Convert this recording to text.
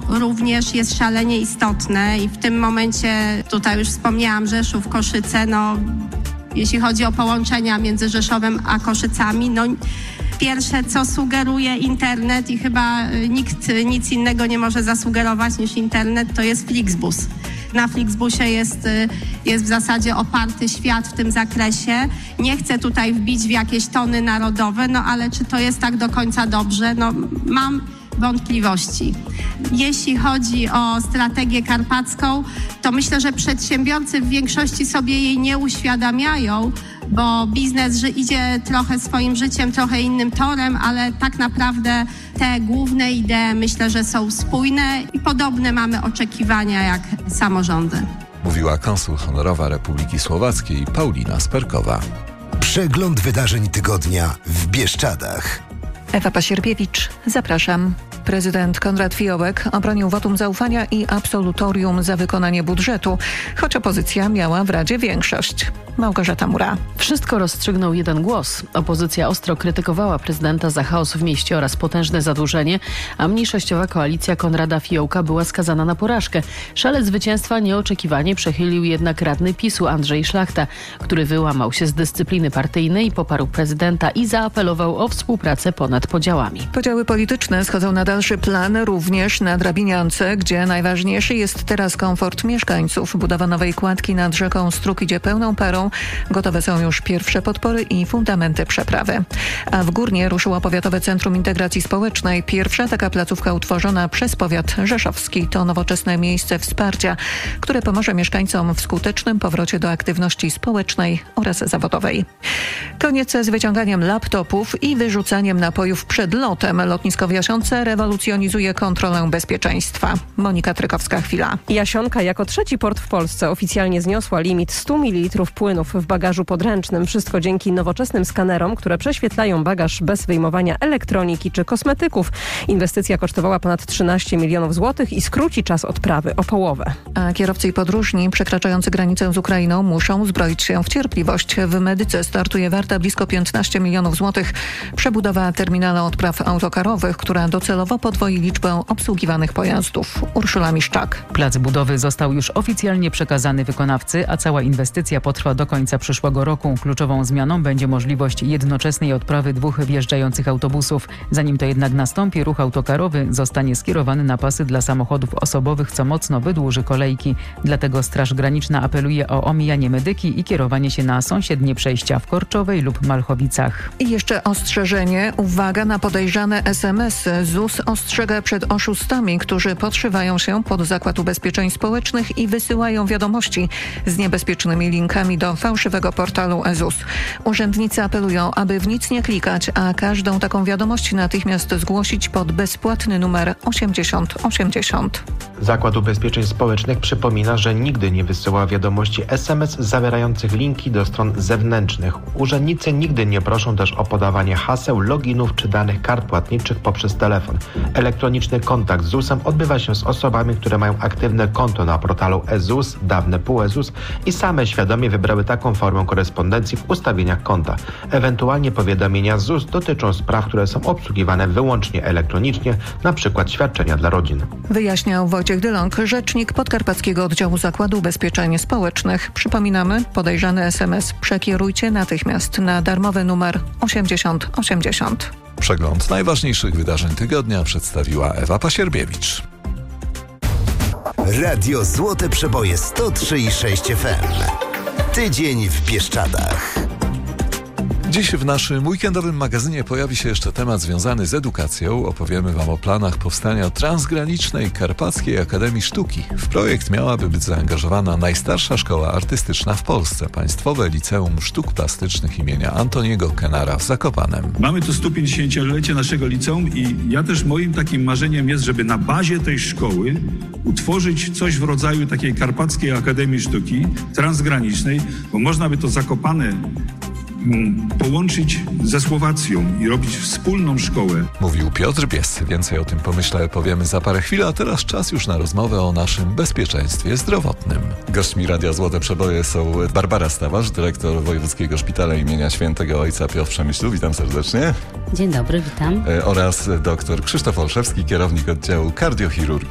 również jest szalenie istotne i w tym momencie, tutaj już wspomniałam, Rzeszów, Koszyce, jeśli chodzi o połączenia między Rzeszowem a Koszycami, pierwsze, co sugeruje internet i chyba nikt nic innego nie może zasugerować niż internet, to jest Flixbus. Na Flixbusie jest w zasadzie oparty świat w tym zakresie. Nie chcę tutaj wbić w jakieś tony narodowe, ale czy to jest tak do końca dobrze? Mam wątpliwości. Jeśli chodzi o strategię karpacką, to myślę, że przedsiębiorcy w większości sobie jej nie uświadamiają, bo biznes że idzie trochę swoim życiem, trochę innym torem, ale tak naprawdę te główne idee myślę, że są spójne i podobne mamy oczekiwania jak samorządy. Mówiła konsul honorowa Republiki Słowackiej Paulina Sperkowa. Przegląd wydarzeń tygodnia w Bieszczadach. Ewa Pasierbiewicz, zapraszam. Prezydent Konrad Fiołek obronił wotum zaufania i absolutorium za wykonanie budżetu, choć opozycja miała w Radzie większość. Małgorzata Mura. Wszystko rozstrzygnął jeden głos. Opozycja ostro krytykowała prezydenta za chaos w mieście oraz potężne zadłużenie, a mniejszościowa koalicja Konrada Fiołka była skazana na porażkę. Szalec zwycięstwa nieoczekiwanie przechylił jednak radny PiS-u Andrzej Szlachta, który wyłamał się z dyscypliny partyjnej, poparł prezydenta i zaapelował o współpracę ponad podziałami. Podziały polityczne schodzą na dalszy plan również na Drabiniance, gdzie najważniejszy jest teraz komfort mieszkańców. Budowa nowej kładki nad rzeką Strug idzie pełną parą. Gotowe są już pierwsze podpory i fundamenty przeprawy. A w Górnie ruszyło Powiatowe Centrum Integracji Społecznej. Pierwsza taka placówka utworzona przez powiat rzeszowski. To nowoczesne miejsce wsparcia, które pomoże mieszkańcom w skutecznym powrocie do aktywności społecznej oraz zawodowej. Koniec z wyciąganiem laptopów i wyrzucaniem napojów przed lotem. Lotnisko w Jasionce rewolucjonizuje kontrolę bezpieczeństwa. Monika Trykowska-Chwila. Jasionka jako trzeci port w Polsce oficjalnie zniosła limit 100 ml płynów w bagażu podręcznym. Wszystko dzięki nowoczesnym skanerom, które prześwietlają bagaż bez wyjmowania elektroniki czy kosmetyków. Inwestycja kosztowała ponad 13 milionów złotych i skróci czas odprawy o połowę. A kierowcy i podróżni przekraczający granicę z Ukrainą muszą uzbroić się w cierpliwość. W Medyce startuje warta blisko 15 milionów złotych przebudowa terminala odpraw autokarowych, która docelowo podwoi liczbę obsługiwanych pojazdów. Urszula Miszczak. Plac budowy został już oficjalnie przekazany wykonawcy, a cała inwestycja potrwa do końca przyszłego roku. Kluczową zmianą będzie możliwość jednoczesnej odprawy 2 wjeżdżających autobusów. Zanim to jednak nastąpi, ruch autokarowy zostanie skierowany na pasy dla samochodów osobowych, co mocno wydłuży kolejki. Dlatego Straż Graniczna apeluje o omijanie Medyki i kierowanie się na sąsiednie przejścia w Korczowej lub Malchowicach. I jeszcze ostrzeżenie. Uwaga na podejrzane SMS-y. ZUS ostrzega przed oszustami, którzy podszywają się pod Zakład Ubezpieczeń Społecznych i wysyłają wiadomości z niebezpiecznymi linkami do fałszywego portalu ZUS. Urzędnicy apelują, aby w nic nie klikać, a każdą taką wiadomość natychmiast zgłosić pod bezpłatny numer 8080. Zakład Ubezpieczeń Społecznych przypomina, że nigdy nie wysyła wiadomości SMS zawierających linki do stron zewnętrznych. Urzędnicy nigdy nie proszą też o podawanie haseł, loginów czy danych kart płatniczych poprzez telefon. Elektroniczny kontakt z ZUS-em odbywa się z osobami, które mają aktywne konto na portalu e-ZUS, dawne PUE-ZUS i same świadomie wybrały taką formę korespondencji w ustawieniach konta. Ewentualnie powiadomienia z ZUS dotyczą spraw, które są obsługiwane wyłącznie elektronicznie, np. świadczenia dla rodzin. Wyjaśniał Wojciech Dyląg, rzecznik Podkarpackiego Oddziału Zakładu Ubezpieczeń Społecznych. Przypominamy, podejrzany SMS przekierujcie natychmiast na darmowy numer 8080. Przegląd najważniejszych wydarzeń tygodnia przedstawiła Ewa Pasierbiewicz. Radio Złote Przeboje 103,6 FM. Tydzień w Bieszczadach. Dziś w naszym weekendowym magazynie pojawi się jeszcze temat związany z edukacją. Opowiemy Wam o planach powstania transgranicznej Karpackiej Akademii Sztuki. W projekt miałaby być zaangażowana najstarsza szkoła artystyczna w Polsce, Państwowe Liceum Sztuk Plastycznych imienia Antoniego Kenara w Zakopanem. Mamy tu 150-lecie naszego liceum i ja też moim takim marzeniem jest, żeby na bazie tej szkoły utworzyć coś w rodzaju takiej Karpackiej Akademii Sztuki transgranicznej, bo można by to Zakopane połączyć ze Słowacją i robić wspólną szkołę. Mówił Piotr Bies. Więcej o tym pomyśle powiemy za parę chwil, a teraz czas już na rozmowę o naszym bezpieczeństwie zdrowotnym. Gośćmi Radia Złote Przeboje są Barbara Stawarz, dyrektor Wojewódzkiego Szpitala imienia Świętego Ojca Piotra w Przemyślu. Witam serdecznie. Dzień dobry, witam. Oraz dr Krzysztof Olszewski, kierownik oddziału kardiochirurgii.